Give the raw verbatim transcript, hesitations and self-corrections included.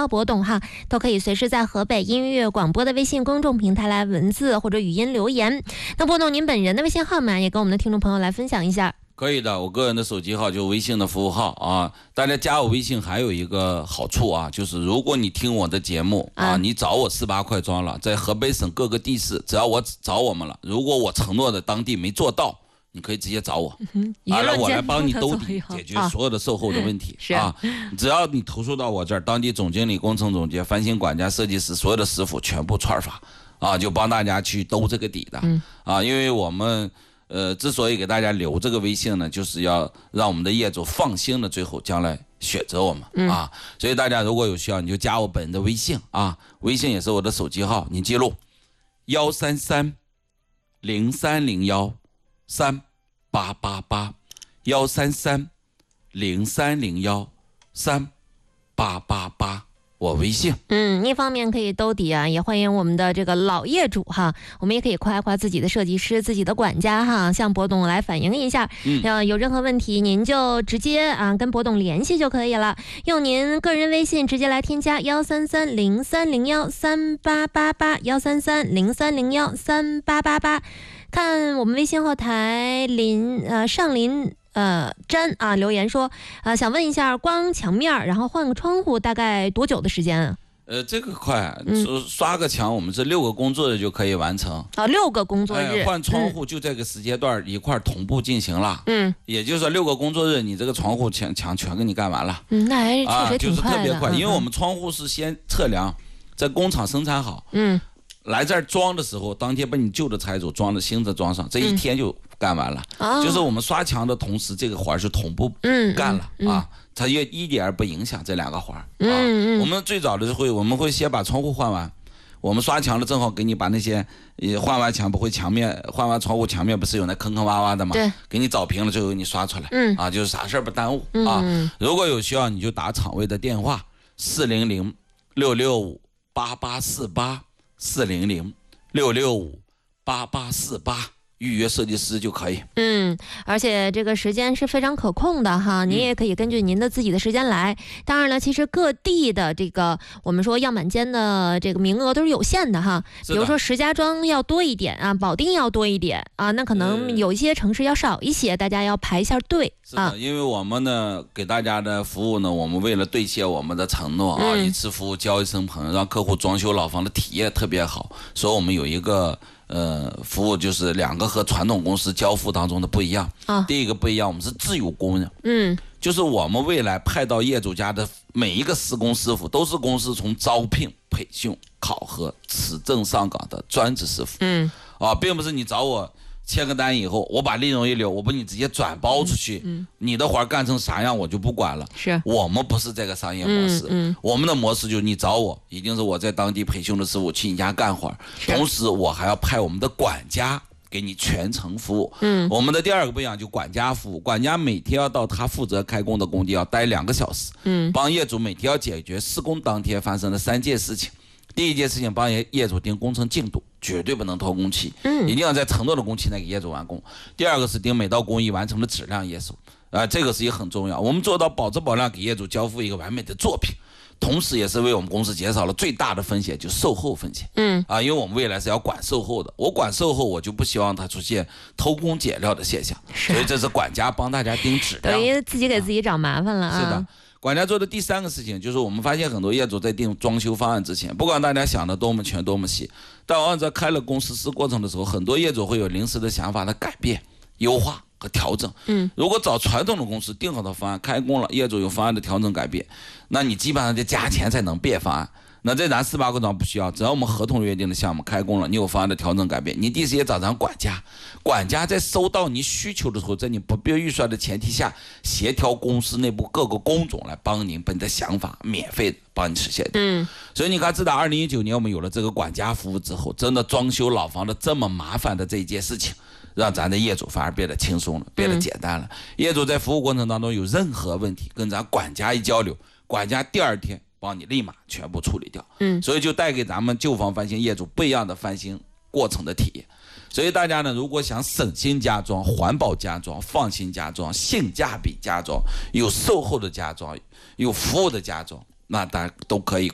到博董哈，都可以随时在河北音乐广播的微信公众平台来文字或者语音留言。那博董您本人的微信号码也跟我们的听众朋友来分享一下。 可以的，我个人的手机号就微信的服务号啊。大家加我微信还有一个好处啊，就是如果你听我的节目啊，啊你找我四八快装了，在河北省各个地市，只要我找我们了，如果我承诺的当地没做到，你可以直接找我， 嗯、 啊，让我来帮你兜底，解决所有的售后的问题、 啊、 啊。只要你投诉到我这儿，当地总经理、工程总监、翻新管家、设计师，所有的师傅全部串法啊，就帮大家去兜这个底的、嗯、啊，因为我们。呃，之所以给大家留这个微信呢，就是要让我们的业主放心的最后将来选择我们、嗯、啊。所以大家如果有需要，你就加我本人的微信啊，微信也是我的手机号，你记录幺三三零三零幺三八八八幺三三零三零幺三八八八。我微信， 嗯，一方面可以兜底啊，也欢迎我们的这个老业主哈，我们也可以夸一夸自己的设计师、自己的管家哈，向博董来反映一下。嗯，要有任何问题，您就直接啊跟博董联系就可以了，用您个人微信直接来添加幺三三零三零幺三八八八幺三三零三零幺三八八八，看我们微信后台林呃上林。呃，詹啊留言说，呃，想问一下，光墙面然后换个窗户大概多久的时间啊？ 呃，这个快，嗯、刷个墙，我们这六个工作日就可以完成啊，六个工作日， 哎、换窗户就这个时间段一块同步进行了，嗯，也就是说六个工作日，你这个窗户墙墙全给你干完了， 嗯，那还是确实挺快的、啊，就是特别快，因为我们窗户是先测量，在工厂生产好，嗯。来这儿装的时候，当天把你旧的拆走，装的新的装上，这一天就干完了。嗯、就是我们刷墙的同时，这个活是同步干了、嗯嗯、啊，它也一点不影响这两个活啊、嗯嗯。我们最早的时候，我们会先把窗户换完，我们刷墙了，正好给你把那些呃换完墙不会墙面换完窗户墙面不是有那坑坑洼洼的吗？对，给你找平了，最后给你刷出来。嗯啊，就是啥事儿不耽误啊、嗯。如果有需要，你就打厂位的电话四零零六六五八八四八。四零零六六五八八四八预约设计师就可以。 嗯，而且这个时间是非常可控的哈，您也可以根据您的自己的时间来。当然了，其实各地的这个我们说样板间的这个名额都是有限的哈。比如说石家庄要多一点啊，保定要多一点啊，那可能有一些城市要少一些，大家要排一下队。 是的，啊、因为我们呢给大家的服务呢，我们为了兑现我们的承诺啊，嗯、一次服务交一生朋友，让客户装修老房的体验特别好，所以我们有一个。呃，服务就是两个和传统公司交付当中的不一样啊。第一个不一样，我们是自有工人，嗯，就是我们未来派到业主家的每一个施工师傅，都是公司从招聘、培训、考核、持证上岗的专职师傅，嗯，啊，并不是你找我签个单以后，我把利润一留，我把你直接转包出去，嗯嗯、你的活干成啥样我就不管了。是我们不是这个商业模式，嗯嗯、我们的模式就是你找我，一定是我在当地培训的师傅去你家干活，同时我还要派我们的管家给你全程服务。嗯，我们的第二个不一样，就管家服务，管家每天要到他负责开工的工地要待两个小时，嗯，帮业主每天要解决施工当天发生的三件事情。第一件事情，帮业业主盯工程进度，绝对不能拖工期，嗯，一定要在承诺的工期内给业主完工。第二个是盯每道工艺完成的质量业务，啊、呃，这个是也很重要。我们做到保质保量，给业主交付一个完美的作品，同时也是为我们公司减少了最大的风险，就是售后风险。嗯，啊，因为我们未来是要管售后的，我管售后，我就不希望它出现偷工减料的现象，所以这是管家帮大家盯质量， 等于自己给自己找麻烦了啊。 是的。管家做的第三个事情就是，我们发现很多业主在定装修方案之前，不管大家想的多么全多么细，但往往在开了工实施过程的时候，很多业主会有临时的想法的改变、优化和调整。嗯，如果找传统的公司定好的方案开工了，业主有方案的调整改变，那你基本上得加钱才能变方案。那在咱四八个庄不需要，只要我们合同约定的项目开工了，你有方案的调整改变，你第一时间找咱管家，管家在收到你需求的时候，在你不必预算的前提下，协调公司内部各个工种来帮您把你的想法免费的帮你实现的。嗯，所以你看，自打二零一九年我们有了这个管家服务之后，真的装修老房的这么麻烦的这一件事情，让咱的业主反而变得轻松了，变得简单了。嗯、业主在服务过程当中有任何问题，跟咱管家一交流，管家第二天帮你立马全部处理掉，嗯，所以就带给咱们旧房翻新业主不一样的翻新过程的体验。所以大家呢，如果想省心家装、环保家装、放心家装、性价比家装、有售后的家装、有服务的家装，那大家都可以